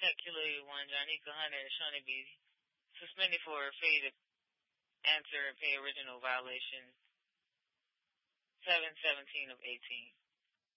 calculated one, Jonica Hunter and Shawnee be suspended for failure to answer and pay original violation 7/17 of 18.